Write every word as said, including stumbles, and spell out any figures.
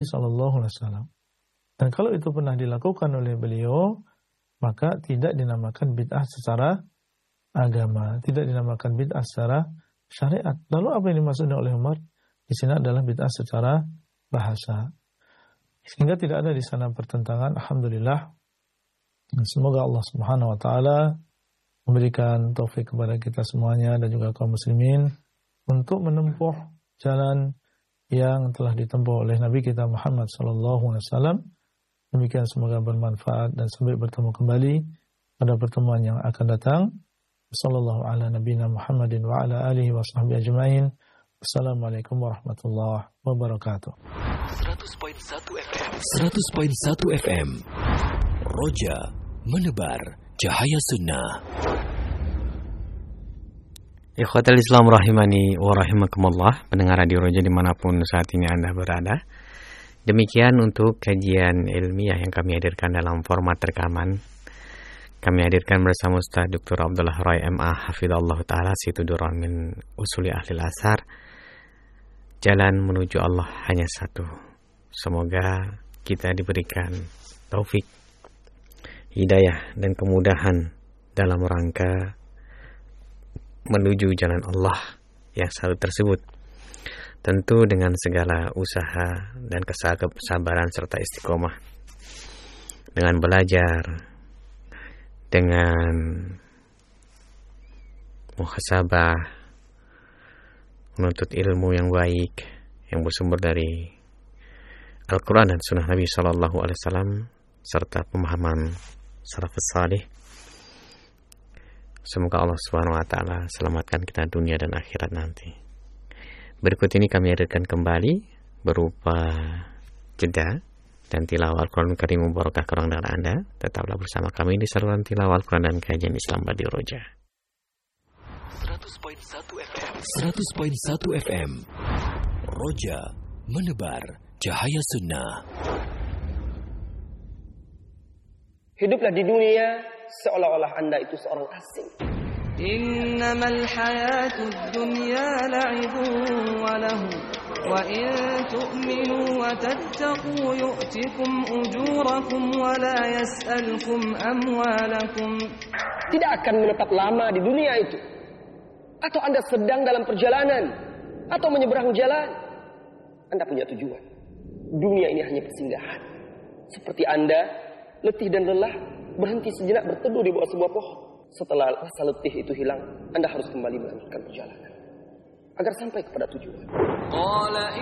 Sallallahu Alaihi Wasallam. Dan kalau itu pernah dilakukan oleh beliau, maka tidak dinamakan bid'ah secara agama, tidak dinamakan bid'ah secara syariat. Lalu apa yang dimaksudkan oleh Umar di sini adalah bid'ah secara bahasa. Sehingga tidak ada di sana pertentangan. Alhamdulillah. Semoga Allah Subhanahu wa taala memberikan taufik kepada kita semuanya dan juga kaum muslimin untuk menempuh jalan yang telah ditempuh oleh Nabi kita Muhammad sallallahu alaihi wasallam. Demikian semoga bermanfaat dan sampai bertemu kembali pada pertemuan yang akan datang. Sallallahu ala nabiyina Muhammadin wa ala alihi wa sahbihi ajma'in. Assalamualaikum warahmatullahi wabarakatuh. seratus koma satu F M seratus koma satu F M Roja menebar cahaya sunnah. Ikhwatal Islam rahimani wa rahimakumullah, pendengar Radio Roja dimanapun saat ini Anda berada. Demikian untuk kajian ilmiah yang kami hadirkan dalam format rekaman. Kami hadirkan bersama Ustaz Doktor Abdullah Rai M A Hafidhullah Ta'ala, Situduran min Usuli Ahlil Asar. Jalan menuju Allah hanya satu. Semoga kita diberikan taufik, hidayah dan kemudahan dalam rangka menuju jalan Allah yang satu tersebut. Tentu dengan segala usaha dan kesabaran serta istiqomah. Dengan belajar, dengan muhasabah, menuntut ilmu yang baik yang bersumber dari Al-Quran dan Sunnah Nabi Sallallahu Alaihi Wasallam serta pemahaman salafus salih. Semoga Allah Subhanahu Wa Taala selamatkan kita dunia dan akhirat nanti. Berikut ini kami hadirkan kembali berupa jeda dan tilawah Al-Quran Karim Mubarakah kurang dengan Anda. Tetaplah bersama kami di saluran tilawah Al-Quran dan kajian Islam Radio Roja. seratus koma satu F M seratus koma satu F M Roja menebar cahaya sunnah. Hiduplah di dunia seolah-olah Anda itu seorang asing. Innamal hayatud dunya la'ibun wa lahu wa in tu'minu wa tattaqu yu'tikum ujurakum wa la yas'alkum amwalakum. Tidak akan menetap lama di dunia itu. Atau Anda sedang dalam perjalanan atau menyeberang jalan, Anda punya tujuan. Dunia ini hanya persinggahan. Seperti Anda letih dan lelah, berhenti sejenak berteduh di bawah sebuah pohon. Setelah rasa letih itu hilang, Anda harus kembali melanjutkan perjalanan agar sampai kepada tujuan.